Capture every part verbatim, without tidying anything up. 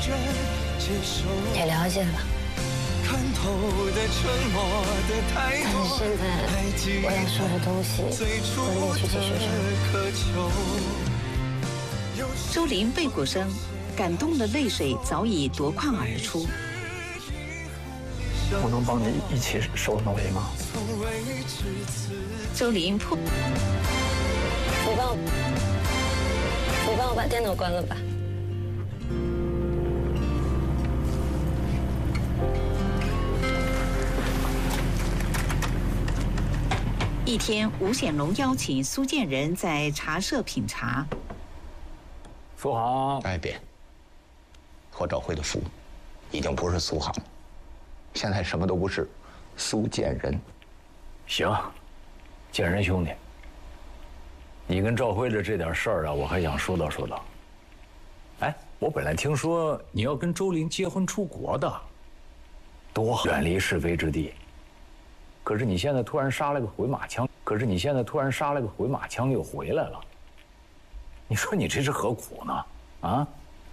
也了解了。但是现在我要说的东西和你具体说什么？ 周琳背过身，感动的泪水早已夺眶而出。 我能帮你一起受那为吗？ 周琳破， 你帮我，你帮我把电脑关了吧。 一天，吴显龙邀请苏建仁在茶社品茶。 苏杭， 哎别，和赵辉的福已经不是苏杭了，现在什么都不是，苏建仁。 行，建仁兄弟，你跟赵辉的这点事儿啊，我还想说道说道。哎，我本来听说你要跟周琳结婚出国的，多好，远离是非之地。可是你现在突然杀了个回马枪，可是你现在突然杀了个回马枪又回来了，你说你这是何苦呢？啊？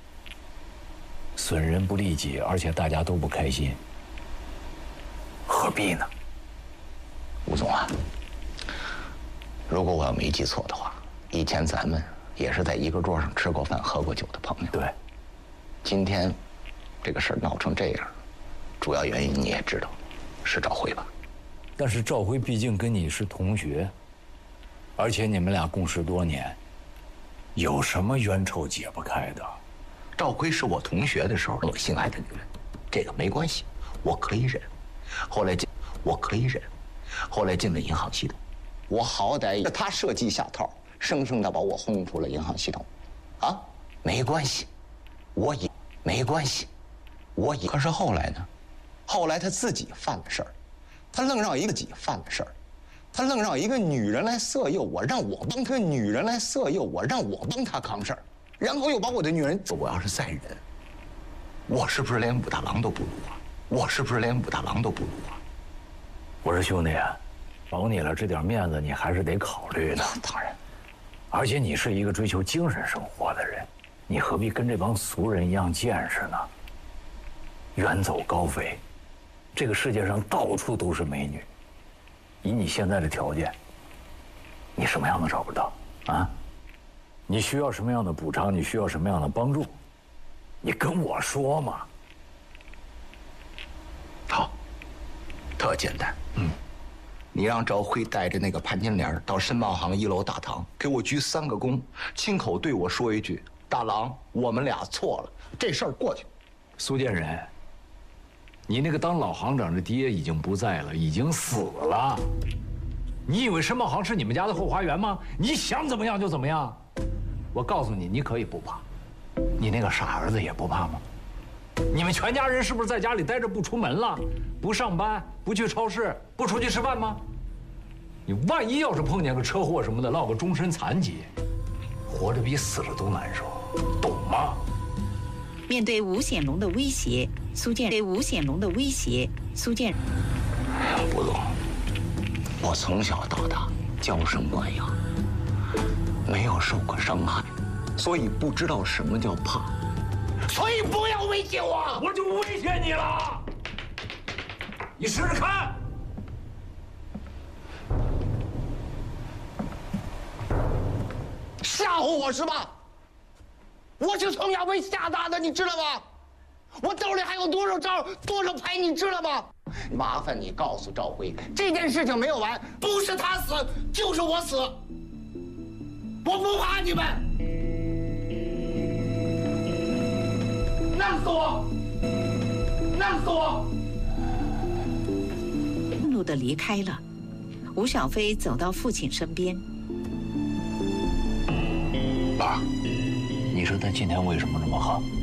损人不利己，而且大家都不开心，何必呢？ 吴总啊，如果我要没记错的话，以前咱们也是在一个桌上吃过饭、喝过酒的朋友。 对。 今天这个事儿闹成这样，主要原因你也知道，是赵辉吧？ 但是赵辉毕竟跟你是同学，而且你们俩共事多年，有什么冤仇解不开的？ 赵辉是我同学的时候我心爱的女人，这个没关系，我可以忍。后来进，我可以忍。后来进了银行系统，我好歹他设计下套，生生的把我轰出了银行系统，啊，没关系，我也没关系，我也。可是后来呢？后来他自己犯了事儿。他愣让一个自己犯了事儿，他愣让一个女人来色诱我，让我帮他女人来色诱我，让我帮他扛事儿，然后又把我的女人，我要是再忍，我是不是连武大郎都不如啊？我是不是连武大郎都不如啊？ 我说兄弟，保你了，这点面子你还是得考虑的。 当然， 而且你是一个追求精神生活的人，你何必跟这帮俗人一样见识呢？远走高飞。这个世界上到处都是美女，以你现在的条件，你什么样的找不到啊？你需要什么样的补偿？你需要什么样的帮助？你跟我说嘛。 好，特简单。嗯，你让赵辉带着那个潘金莲到申报行一楼大堂，给我鞠三个躬，亲口对我说一句：“大郎，我们俩错了。”这事儿过去。 苏建仁。你那个当老行长的爹已经不在了，已经死了。你以为申报行是你们家的后花园吗？你想怎么样就怎么样。我告诉你，你可以不怕，你那个傻儿子也不怕吗？你们全家人是不是在家里待着不出门了，不上班，不去超市，不出去吃饭吗？你万一要是碰见个车祸什么的，落个终身残疾，活着比死着都难受，懂吗？ 面对吴显龙的威胁，苏建对吴显龙的威胁，苏建。 吴总，我从小到大娇生惯养，没有受过伤害，所以不知道什么叫怕，所以不要威胁我， 我就威胁你了。你试试看。 吓唬我是吧？我是从小被吓大的，你知道吗？我兜里还有多少招，多少牌，你知道吗？麻烦你告诉赵辉，这件事情没有完，不是他死，就是我死。我不怕你们，弄死我，弄死我！ 愤怒地离开了。吴小飞走到父亲身边。 爸，你说他今天为什么这么横？